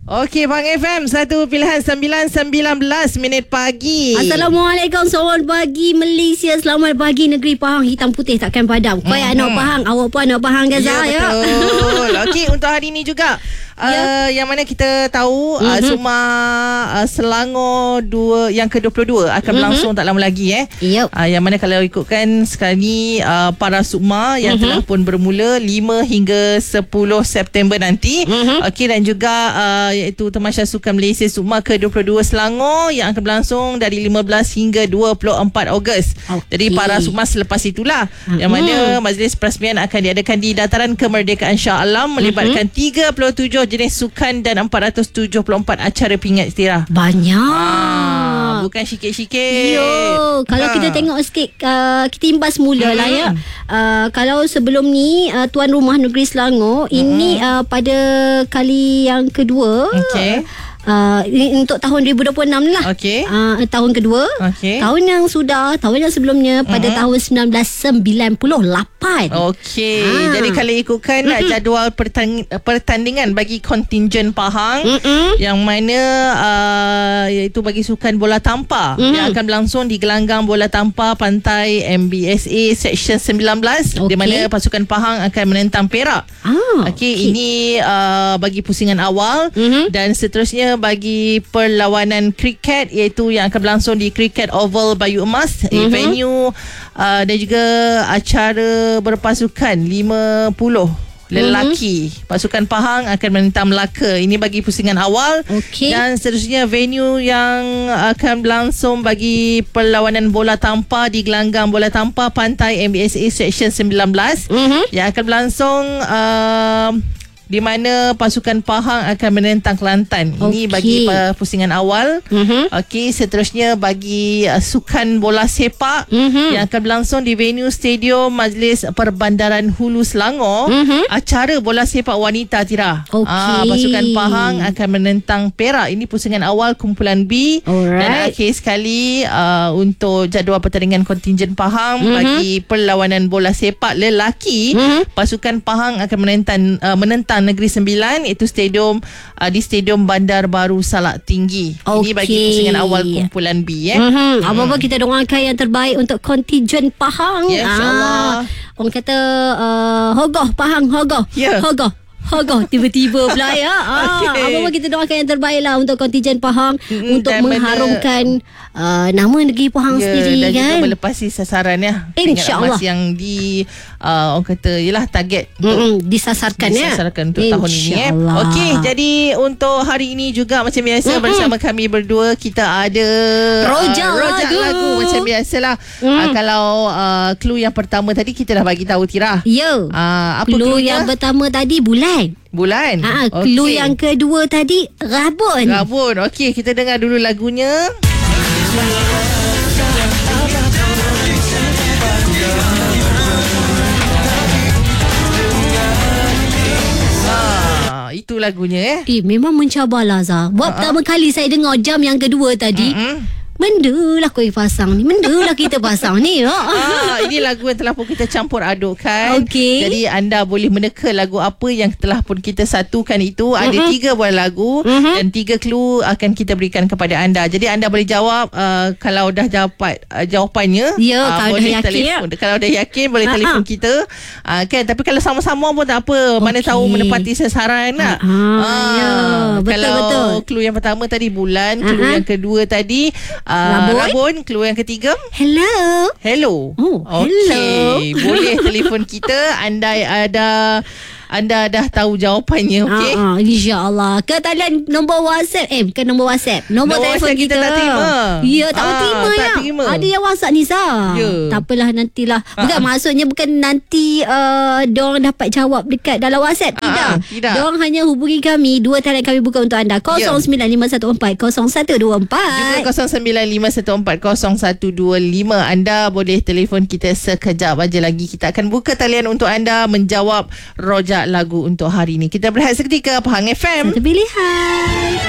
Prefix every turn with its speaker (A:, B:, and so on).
A: Okey, Pahang FM, satu pilihan 9:19 pagi.
B: Assalamualaikum, selamat pagi Malaysia, selamat pagi negeri Pahang. Hitam putih takkan padam. Kau yang anak Pahang, awak pun anak Pahang Gaza ya.
A: Betul. Okey, untuk hari ini juga yang mana kita tahu Selangor yang ke-22 akan berlangsung tak lama lagi yang mana kalau ikutkan sekarang ni para sukma yang telah pun bermula 5 hingga 10 September nanti. Okey, dan juga iaitu Tamasya Sukan Malaysia Sukma ke-22 Selangor yang akan berlangsung dari 15 hingga 24 Ogos. Jadi para sukma selepas itulah yang mana majlis perasmian akan diadakan di Dataran Kemerdekaan Shah Alam melibatkan 37 jenis sukan dan 474 acara pingat istirah.
B: Banyak.
A: Bukan sikit-sikit.
B: Kalau kita tengok sikit, kita imbas mula lah ya. Kalau sebelum ni tuan rumah negeri Selangor ini pada kali yang kedua. Untuk tahun 2026 lah. Tahun kedua. Tahun yang sebelumnya pada tahun 1998.
A: Jadi kalau ikutkan jadual pertandingan bagi kontingen Pahang yang mana iaitu bagi sukan bola tampar yang akan berlangsung di gelanggang bola tampar Pantai MBSA Section 19 di mana pasukan Pahang akan menentang Perak. Ini bagi pusingan awal dan seterusnya bagi perlawanan kriket iaitu yang akan berlangsung di Cricket Oval Bayu Emas. Venue dan juga acara berpasukan 50 lelaki pasukan Pahang akan menentang Melaka. Ini bagi pusingan awal. Dan seterusnya venue yang akan berlangsung bagi perlawanan bola tampar di gelanggang bola tampar Pantai MBSA Section 19 yang akan berlangsung di mana pasukan Pahang akan menentang Kelantan. Ini bagi pusingan awal. Seterusnya bagi sukan bola sepak yang akan berlangsung di venue Stadium Majlis Perbandaran Hulu Selangor. Acara bola sepak wanita Tira. Pasukan Pahang akan menentang Perak. Ini pusingan awal kumpulan B. Dan akhir sekali untuk jadual pertandingan kontingen Pahang bagi perlawanan bola sepak lelaki, pasukan Pahang akan menentang Negeri Sembilan, iaitu stadium di Stadium Bandar Baru Salak Tinggi. Ini bagi pusingan awal kumpulan B.
B: Apa-apa kita doakan yang terbaik untuk kontingen Pahang. InsyaAllah. Orang kata hogoh Pahang, hogoh. Hogoh tiba-tiba pula ya. Apa-apa kita doakan yang terbaik lah untuk kontingen Pahang untuk mengharumkan nama negeri Pahang sendiri
A: dan
B: kan.
A: Dan juga melepasi sasaran
B: InsyaAllah.
A: Yang orang kata ialah target
B: disasarkan
A: untuk tahun ini. Okey, jadi untuk hari ini juga macam biasa bersama kami berdua kita ada
B: Rojak
A: lagu macam biasalah. Kalau clue yang pertama tadi kita dah bagi tahu Tira. Apa
B: clue yang pertama tadi bulan. Clue yang kedua tadi rabun.
A: Okey, kita dengar dulu lagunya. Itu lagunya
B: memang mencabarlah Zah. Buat pertama kali saya dengar jam yang kedua tadi. Mendalah kau pasang ni, mendalah kita pasang ni.
A: Ini lagu yang telah pun kita campur adukkan. Jadi anda boleh meneka lagu apa yang telah pun kita satukan itu. Ada 3 buah lagu dan 3 clue akan kita berikan kepada anda. Jadi anda boleh jawab kalau dah dapat jawapannya.
B: Kalau
A: boleh
B: dah
A: telefon. Kalau dah yakin boleh telefon kita. Kan, tapi kalau sama-sama pun tak apa. Mana tahu menepati sasaran nak.
B: Betul.
A: Clue yang pertama tadi bulan, clue yang kedua tadi Rabun. Clue yang ketiga
B: Hello.
A: Hello. Boleh telefon kita. Anda dah tahu jawapannya.
B: InsyaAllah. Ke talian nombor WhatsApp. Nombor telefon kita
A: tak terima.
B: tak terima. Ada yang WhatsApp ni Sah. Tak apalah, nantilah. Bukan maksudnya bukan nanti diorang dapat jawab dekat dalam WhatsApp. Tidak. Diorang hanya hubungi kami. 2 talian kami buka untuk anda. 0951400124
A: juga 0951400125. Anda boleh telefon kita sekejap aja lagi. Kita akan buka talian untuk anda menjawab rojak lagu untuk hari ini. Kita berehat seketika. Pahang FM,
B: satu pilihan.